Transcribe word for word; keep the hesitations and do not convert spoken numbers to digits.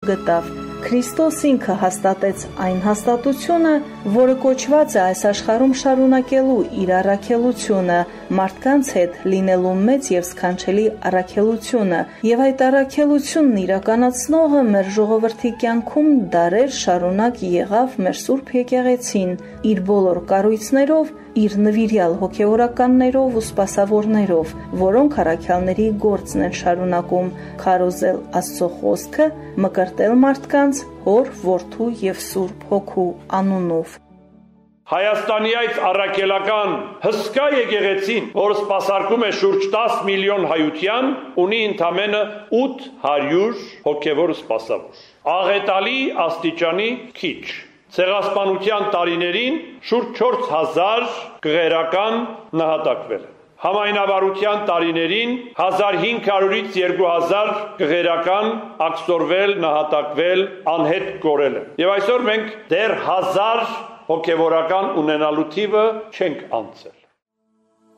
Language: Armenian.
գտավ։ Քրիստոս ինքը հաստատեց այն հաստատությունը, որը կոչված է այս աշխարհում շարունակելու իր առաքելությունը, մարդկանց հետ լինելու մեծ եւ սքանչելի առաքելությունը, եւ այդ առաքելությունն իրականացնողը մեր ժողովրդի կյանքում դարեր շարունակ եղավ մեր Սուրբ Եկեղեցին, իր բոլոր կառույցներով, իր նվիրյալ հոգեորականներով ու սպասավորներով, որոնք առաքյալների գործն են շարունակում քարոզել Աստծո խոսքը, մկրտել մարդկանց Հոր, Որդու եւ Սուրբ Հոգու անունով։ Հայաստանի այս առաքելական հսկա եկեղեցին, որը սպասարկում է շուրջ տասը միլիոն հայության, ունի ընդամենը ութ հարյուր հոգևոր սպասավոր։ Աղետալի աստիճանի քիչ։ Ցեղասպանության տարիներին շուրջ չորս հազար գղերական նահատակվել են։ Համայնավարության տարիներին հազար հինգ հարյուրից երկու հազար գղերական աքսորվել, նահատակվել, անհետ կորել են։ Եվ այսօր մենք դեռ հազար հոգևորական ունենալու թիվը չենք անցել։